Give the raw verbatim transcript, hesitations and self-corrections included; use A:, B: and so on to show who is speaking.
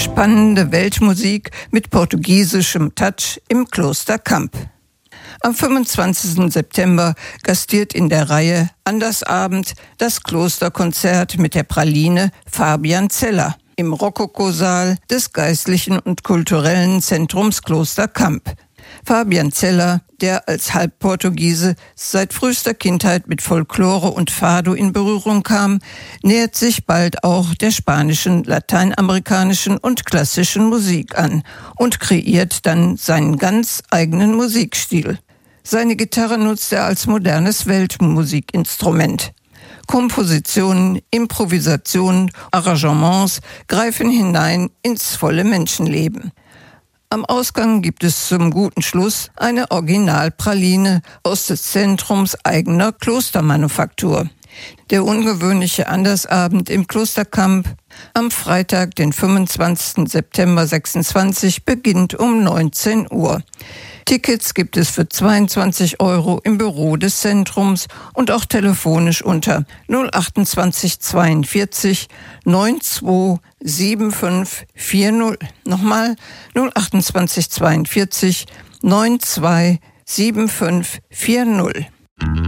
A: Spannende Weltmusik mit portugiesischem Touch im Kloster Camp. Am fünfundzwanzigsten September gastiert in der Reihe Andersabend das Klosterkonzert mit der Praline Fabian Zeller im Rokokosaal des Geistlichen und Kulturellen Zentrums Kloster Camp. Fabian Zeller, der als Halbportugiese seit frühester Kindheit mit Folklore und Fado in Berührung kam, nähert sich bald auch der spanischen, lateinamerikanischen und klassischen Musik an und kreiert dann seinen ganz eigenen Musikstil. Seine Gitarre nutzt er als modernes Weltmusikinstrument. Kompositionen, Improvisationen, Arrangements greifen hinein ins volle Menschenleben. Am Ausgang gibt es zum guten Schluss eine Originalpraline aus des Zentrums eigener Klostermanufaktur. Der ungewöhnliche Andersabend im Kloster Camp am Freitag, den fünfundzwanzigsten September sechsundzwanzig, beginnt um neunzehn Uhr. Tickets gibt es für zweiundzwanzig Euro im Büro des Zentrums und auch telefonisch unter null achtundzwanzig zweiundvierzig zweiundneunzig fünfundsiebzig vierzig. Nochmal null achtundzwanzig zweiundvierzig zweiundneunzig fünfundsiebzig vierzig.